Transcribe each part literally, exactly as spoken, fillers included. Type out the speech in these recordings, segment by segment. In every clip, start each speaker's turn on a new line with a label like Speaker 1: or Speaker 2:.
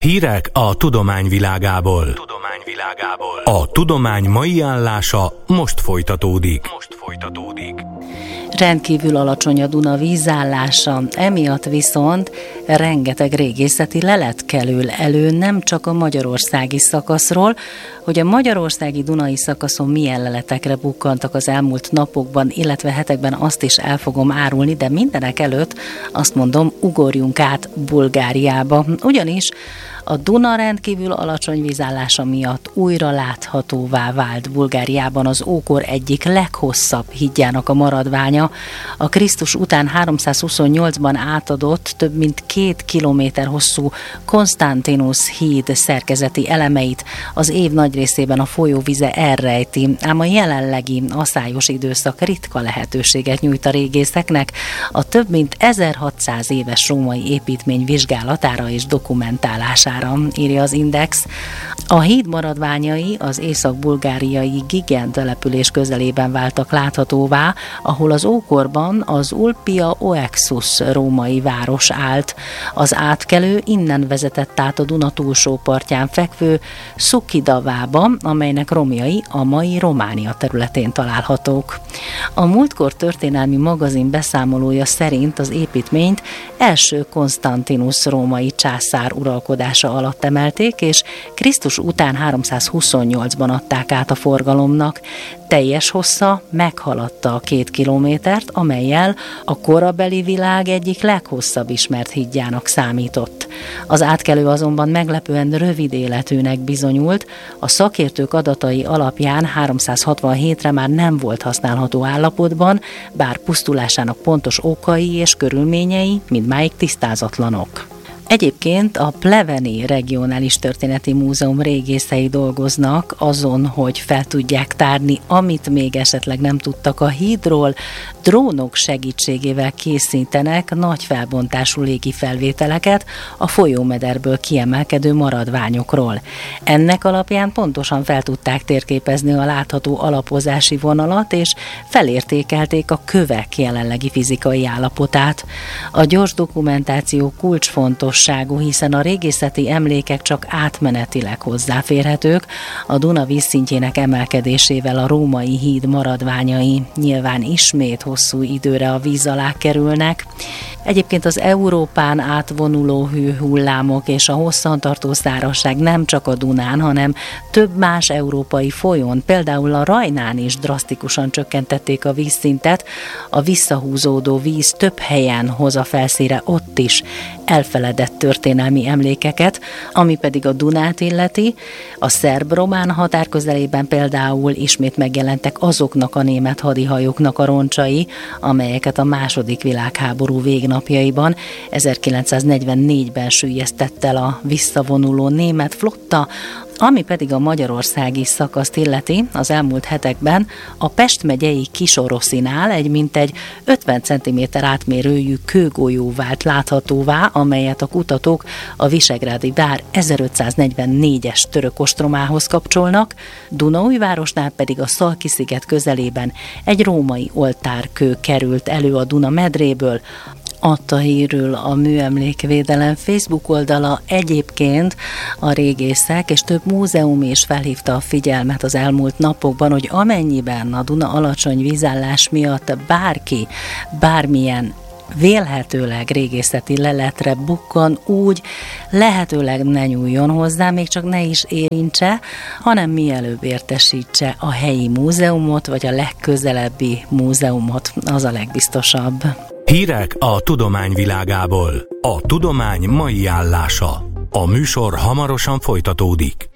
Speaker 1: Hírek a tudomány világából. Tudomány világából. A tudomány mai állása most folytatódik. Most folytatódik.
Speaker 2: Rendkívül alacsony a Duna vízállása, emiatt viszont rengeteg régészeti lelet kerül elő nem csak a magyarországi szakaszról, hogy a magyarországi dunai szakaszon milyen leletekre bukkantak az elmúlt napokban, illetve hetekben, azt is el fogom árulni, de mindenek előtt azt mondom, ugorjunk át Bulgáriába, ugyanis a Duna rendkívül alacsony vízállása miatt újra láthatóvá vált Bulgáriában az ókor egyik leghosszabb hídjának a maradványa. A Krisztus után háromszázhuszonnyolcban átadott, több mint két kilométer hosszú Konstantinus híd szerkezeti elemeit az év nagy részében a folyóvize elrejti, ám a jelenlegi aszályos időszak ritka lehetőséget nyújt a régészeknek a több mint ezerhatszáz éves római építmény vizsgálatára és dokumentálására, írja az Index. A híd maradványai az észak-bulgáriai Gigen település közelében váltak láthatóvá, ahol az ókorban az Ulpia Oexus római város állt. Az átkelő innen vezetett át a Duna túlsó partján fekvő Szukidavába, amelynek romjai a mai Románia területén találhatók. A Múltkor történelmi magazin beszámolója szerint az építményt első Konstantinus római császár uralkodása alatt emelték, és Krisztus után háromszázhuszonnyolcban adták át a forgalomnak. Teljes hossza meghaladta a két kilométert, amellyel a korabeli világ egyik leghosszabb ismert hídjának számított. Az átkelő azonban meglepően rövid életűnek bizonyult, a szakértők adatai alapján háromszázhatvanhétre már nem volt használható állapotban, bár pusztulásának pontos okai és körülményei mindmáig tisztázatlanok. Egyébként a Pleveni Regionális Történeti Múzeum régészei dolgoznak azon, hogy fel tudják tárni, amit még esetleg nem tudtak a hídról. Drónok segítségével készítenek nagy felbontású légi felvételeket a folyómederből kiemelkedő maradványokról. Ennek alapján pontosan fel tudták térképezni a látható alapozási vonalat, és felértékelték a kövek jelenlegi fizikai állapotát. A gyors dokumentáció kulcsfontos, hiszen a régészeti emlékek csak átmenetileg hozzáférhetők, a Duna vízszintjének emelkedésével a római híd maradványai nyilván ismét hosszú időre a víz alá kerülnek. Egyébként az Európán átvonuló hőhullámok és a hosszantartó szárazság nem csak a Dunán, hanem több más európai folyón, például a Rajnán is drasztikusan csökkentették a vízszintet, a visszahúzódó víz több helyen hoz a felszínre ott is elfeledett történelmi emlékeket, ami pedig a Dunát illeti. A szerb-román határ közelében például ismét megjelentek azoknak a német hadihajóknak a roncsai, amelyeket a második világháború végnapjaiban, ezerkilencszáznegyvennégyben süllyesztett el a visszavonuló német flotta. Ami pedig a magyarországi szakaszt illeti, az elmúlt hetekben a Pest megyei Kisoroszinál egy mintegy ötven centiméter átmérőjű kőgolyó vált láthatóvá, amelyet a kutatók a Visegrádi vár ezerötszáznegyvennégyes török ostromához kapcsolnak, Dunaújvárosnál pedig a Szalki-sziget közelében egy római oltárkő került elő a Duna medréből. Adta hírül a Műemlékvédelem Facebook oldala. Egyébként a régészek és több múzeum is felhívta a figyelmet az elmúlt napokban, hogy amennyiben a Duna alacsony vízállás miatt bárki bármilyen vélhetőleg régészeti leletre bukkan, úgy lehetőleg ne nyúljon hozzá, még csak ne is érintse, hanem mielőbb értesítse a helyi múzeumot, vagy a legközelebbi múzeumot, az a legbiztosabb.
Speaker 1: Hírek a tudomány világából. A tudomány mai állása. A műsor hamarosan folytatódik.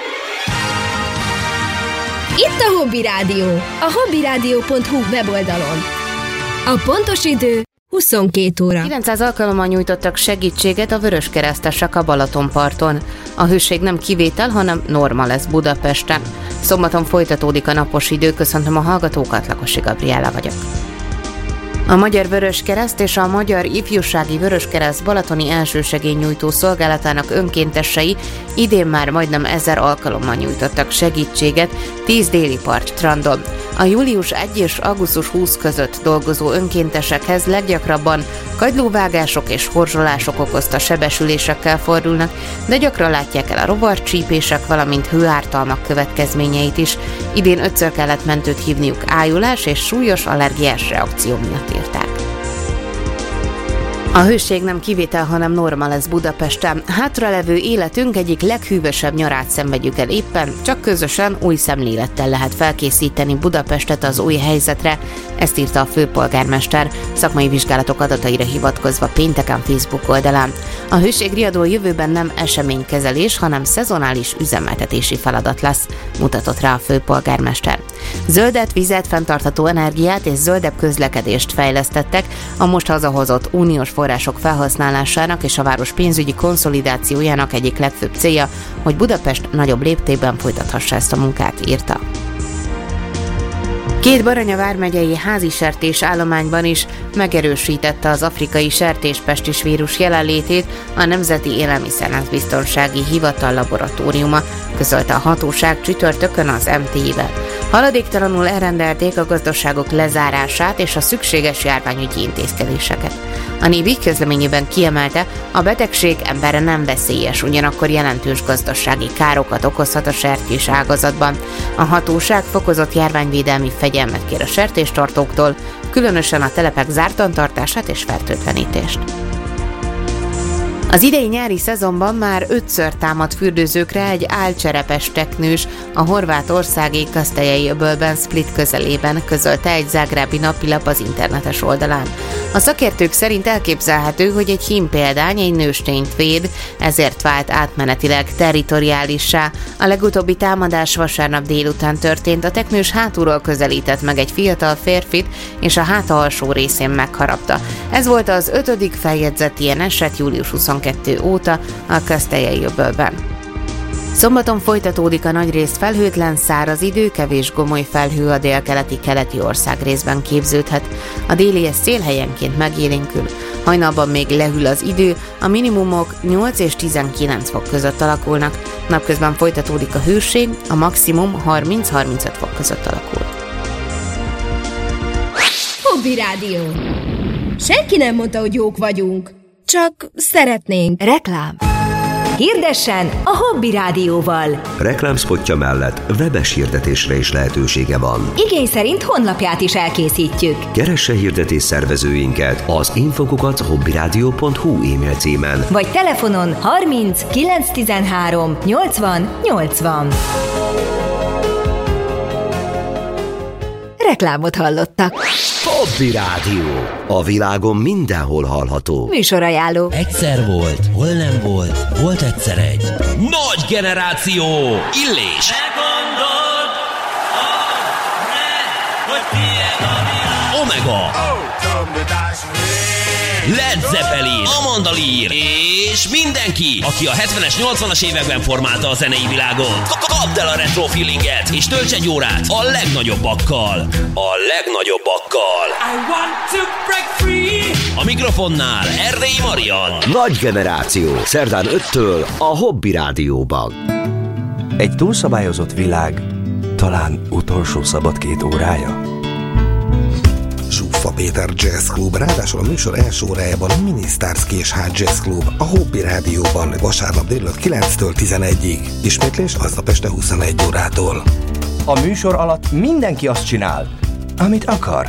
Speaker 3: Itt a Hobby Rádió, a hobbyradio pont hu weboldalon. A pontos idő huszonkét óra.
Speaker 4: kilencszáz alkalommal nyújtottak segítséget a Vöröskeresztesek a Balatonparton. A hőség nem kivétel, hanem norma lesz Budapesten. Szombaton folytatódik a napos idő, köszöntöm a hallgatókat, Lakosi Gabriella vagyok. A Magyar Vöröskereszt és a Magyar Ifjúsági Vöröskereszt balatoni elsősegélynyújtó szolgálatának önkéntesei idén már majdnem ezer alkalommal nyújtottak segítséget tíz déli partstrandon. A július elseje és augusztus huszadika között dolgozó önkéntesekhez leggyakrabban kagylóvágások és horzsolások okozta sebesülésekkel fordulnak, de gyakran látják el a rovarcsípések, valamint hőártalmak következményeit is. Idén ötször kellett mentőt hívniuk ájulás és súlyos allergiás reakció miatt írták. A hőség nem kivétel, hanem norma lesz Budapesten. Hátralevő életünk egyik leghűvösebb nyarát szenvedjük el éppen, csak közösen új szemlélettel lehet felkészíteni Budapestet az új helyzetre, ezt írta a főpolgármester, szakmai vizsgálatok adataira hivatkozva pénteken Facebook oldalán. A hőségriadó jövőben nem eseménykezelés, hanem szezonális üzemeltetési feladat lesz, mutatott rá a főpolgármester. Zöldet, vizet, fenntartható energiát és zöldebb közlekedést fejlesztettek, a most hazahozott uniós források felhasználásának és a város pénzügyi konszolidációjának egyik legfőbb célja, hogy Budapest nagyobb léptékben folytathassa ezt a munkát, írta. Két Baranya vármegyei házi sertés állományban is megerősítette az afrikai sertéspestis vírus jelenlétét a Nemzeti Élelmiszerbiztonsági Hivatal laboratóriuma, közölte a hatóság csütörtökön az em té i-vel. Haladéktalanul elrendelték a gazdaságok lezárását és a szükséges járványügyi intézkedéseket. A NÉBI közleményében kiemelte, a betegség emberre nem veszélyes, ugyanakkor jelentős gazdasági károkat okozhat a sertés ágazatban. A hatóság fokozott járványvédelmi fegyelmet kér a sertéstartóktól, különösen a telepek zártantartását és fertőtlenítést. Az idei nyári szezonban már ötször támadt fürdőzőkre egy álcserepes teknős a horvátországi Kaszteljai-öbölben Split közelében, közölte egy zágrábi napilap az internetes oldalán. A szakértők szerint elképzelhető, hogy egy hímpéldány egy nőstényt véd, ezért vált átmenetileg territoriálissá. A legutóbbi támadás vasárnap délután történt, a teknős hátulról közelített meg egy fiatal férfit, és a háta alsó részén megharapta. Ez volt az ötödik feljegyzett ilyen eset július huszonkettő óta a Kaszteljai-öbölben. Szombaton folytatódik a nagyrészt felhőtlen száraz idő, kevés gomoly felhő a délkeleti keleti országrészben képződhet. A délies szél helyenként megélénkül. Hajnalban még lehűl az idő, a minimumok nyolc és tizenkilenc fok között alakulnak. Napközben folytatódik a hőség, a maximum harminc-harmincöt fok között alakul.
Speaker 3: Hobby Rádió. Senki nem mondta, hogy jók vagyunk. Csak szeretnénk.
Speaker 5: Reklám. Hirdessen a Hobby Rádióval.
Speaker 6: Reklámszpotja mellett webes hirdetésre is lehetősége van.
Speaker 5: Igény szerint honlapját is elkészítjük.
Speaker 6: Keresse hirdetés szervezőinket az infokukat hobbyradio pont hu e-mail címen.
Speaker 5: Vagy telefonon harminc kilenc tizenhárom nyolcvan nyolcvan. Reklámot hallottak.
Speaker 6: Hobby Rádió. A világon mindenhol hallható.
Speaker 5: Műsorajánló.
Speaker 7: Egyszer volt, hol nem volt, volt egyszer egy nagy generáció. Illés.
Speaker 8: Ne gondold, hogy tiéd a világ.
Speaker 7: Omega. Led Zeppelin, Amanda Lear és mindenki, aki a hetvenes, nyolcvanas években formálta a zenei világot. Kapd el a retro feelinget, és tölts egy órát a legnagyobbakkal. A legnagyobbakkal.
Speaker 8: I want to break free.
Speaker 7: A mikrofonnál Erdélyi Marian.
Speaker 6: Nagy generáció. Szerdán öttől a Hobby Rádióban.
Speaker 9: Egy túlszabályozott világ, talán utolsó szabad két órája.
Speaker 10: Zsuffa Péter Jazz Club, ráadásul a műsor első órájában a Ministars Késhát Jazz Club, a Hobby Rádióban vasárnap délután kilenctől tizenegyig. Ismétlés aznap este huszonegy órától.
Speaker 9: A műsor alatt mindenki azt csinál, amit akar.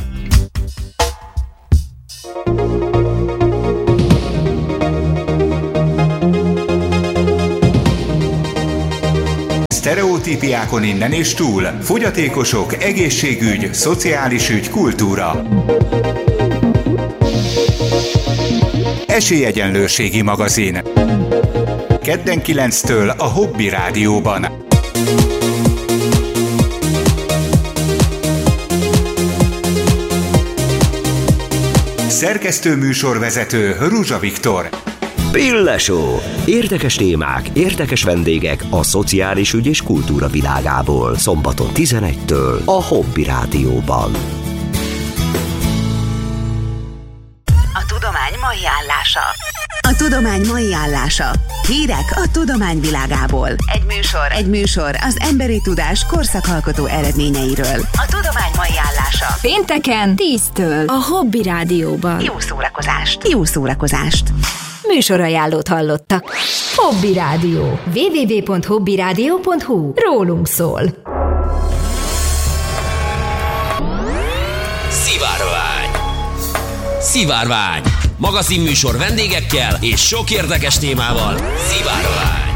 Speaker 11: Sztereotípiákon innen és túl. Fogyatékosok, egészségügy, szociális ügy, kultúra. Esélyegyenlőségi magazin. Kedden kilenctől a Hobby Rádióban. Szerkesztő műsorvezető Ruzsa Viktor.
Speaker 6: Pille Show. Érdekes témák, érdekes vendégek a szociális ügy és kultúra világából. Szombaton tizenegytől a Hobby Rádióban.
Speaker 12: tudomány mai állása. Hírek a tudomány világából. Egy műsor, egy műsor az emberi tudás korszakalkotó eredményeiről. A tudomány mai állása.
Speaker 3: Pénteken tíztől a Hobby Rádióban.
Speaker 12: Jó szórakozást! Jó szórakozást!
Speaker 5: Műsorajánlót hallottak. Hobby Rádió. double-u double-u double-u pont hobbyradio pont hu. Rólunk szól.
Speaker 7: Szivárvány. Szivárvány. Magazinműsor vendégekkel és sok érdekes témával. Szivárvány.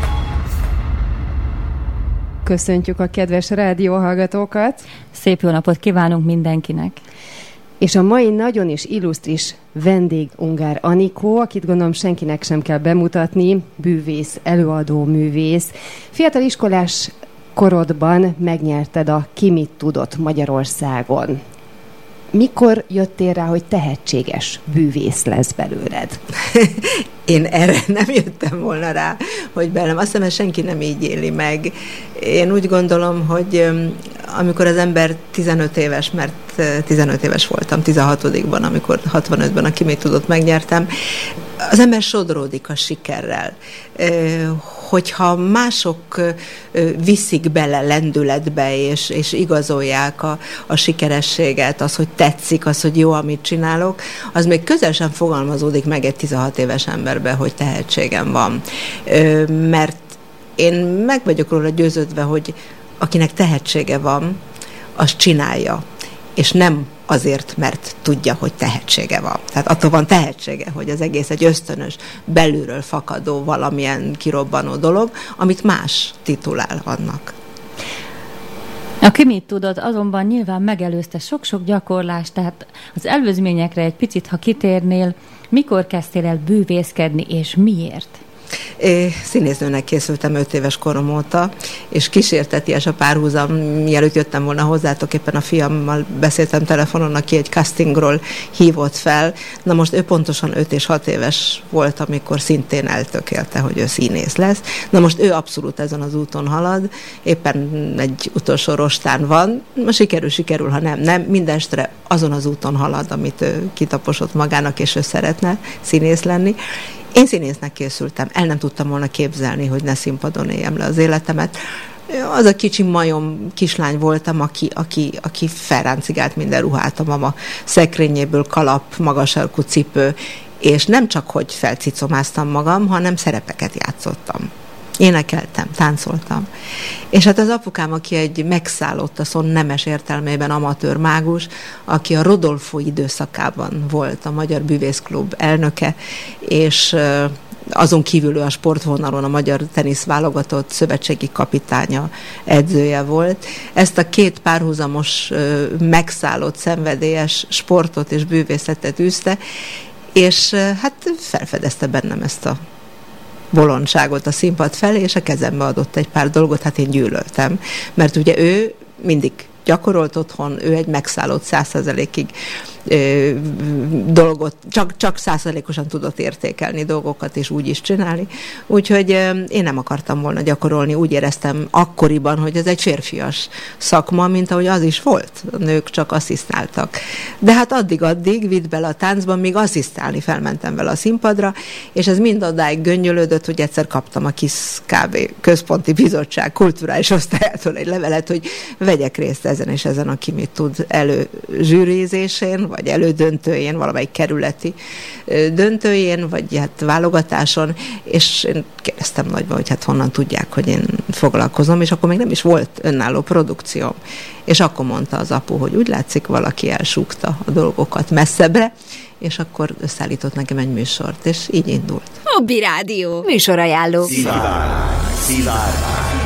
Speaker 13: Köszöntjük a kedves rádióhallgatókat.
Speaker 2: Szép jó napot kívánunk mindenkinek.
Speaker 13: És a mai nagyon is illusztris vendég Ungár Anikó, akit gondolom senkinek sem kell bemutatni, bűvész, előadó művész. Fiatal iskolás korodban megnyerted a Ki mit tudott Magyarországon. Mikor jöttél rá, hogy tehetséges bűvész lesz belőled?
Speaker 14: Én erre nem jöttem volna rá, hogy belem. Azt hiszem, senki nem így éli meg. Én úgy gondolom, hogy amikor az ember tizenöt éves, mert tizenöt éves voltam, tizenhatodikban, amikor hatvanötben a Ki mit tudott megnyertem, az ember sodródik a sikerrel. Hogyha mások viszik bele lendületbe, és, és igazolják a, a sikerességet, az, hogy tetszik, az, hogy jó, amit csinálok, az még közel sem fogalmazódik meg egy tizenhat éves emberbe, hogy tehetségem van. Mert én meg vagyok róla győződve, hogy akinek tehetsége van, az csinálja, és nem azért, mert tudja, hogy tehetsége van. Tehát attól van tehetsége, hogy az egész egy ösztönös, belülről fakadó, valamilyen kirobbanó dolog, amit más titulál annak.
Speaker 2: A Ki mit tudod azonban nyilván megelőzte sok-sok gyakorlást, tehát az előzményekre egy picit, ha kitérnél, mikor kezdtél el bűvészkedni, és miért?
Speaker 14: É, színésznőnek készültem öt éves korom óta, és kísérteties a párhuzam. Mielőtt jöttem volna hozzátok, éppen a fiammal beszéltem telefonon, aki egy castingról hívott fel. Na most ő pontosan öt és hat éves volt, amikor szintén eltökélte, hogy ő színész lesz. Na most ő abszolút ezen az úton halad, éppen egy utolsó rostán van. Ma sikerül, sikerül, ha nem, nem. Mindestre azon az úton halad, amit ő kitaposott magának, és ő szeretne színész lenni. Én színésznek készültem, el nem tudtam volna képzelni, hogy ne színpadon éljem le az életemet. Az a kicsi majom kislány voltam, aki, aki, aki felráncigált minden ruhát a mama szekrényéből, kalap, magasarkú cipő, és nem csak, hogy felcicomáztam magam, hanem szerepeket játszottam. Énekeltem, táncoltam. És hát az apukám, aki egy megszállott, a szó nemes értelmében amatőr mágus, aki a Rodolfo időszakában volt a Magyar Bűvészklub elnöke, és azon kívül ő a sportvonalon a magyar teniszválogatott szövetségi kapitánya, edzője volt. Ezt a két párhuzamos, megszállott, szenvedélyes sportot és bűvészetet űzte, és hát felfedezte bennem ezt a bolondságot a színpad felé, és a kezembe adott egy pár dolgot, hát én gyűlöltem. Mert ugye ő mindig gyakorolt otthon, ő egy megszállott száz százalékig dolgot, csak, csak száz százalékosan tudott értékelni dolgokat, és úgy is csinálni. Úgyhogy én nem akartam volna gyakorolni, úgy éreztem akkoriban, hogy ez egy férfias szakma, mint ahogy az is volt. A nők csak asszisztáltak. De hát addig-addig vitt bele a táncban, míg asszisztálni felmentem vele a színpadra, és ez mind odáig göngyölődött, hogy egyszer kaptam a KISZ kávé Központi Bizottság kulturális osztályától egy levelet, hogy vegyek részt ezen és ezen a Ki mit tud előzsűrizésén, vagy elődöntőjén, valamelyik kerületi döntőjén, vagy hát válogatáson, és én kérdeztem nagyban, hogy hát honnan tudják, hogy én foglalkozom, és akkor még nem is volt önálló produkcióm. És akkor mondta az apu, hogy úgy látszik, valaki elsúgta a dolgokat messzebbre, és akkor összeállított nekem egy műsort, és így indult.
Speaker 5: Hobby Rádió. Műsorajánló.
Speaker 6: Szivárvány, szivárvány.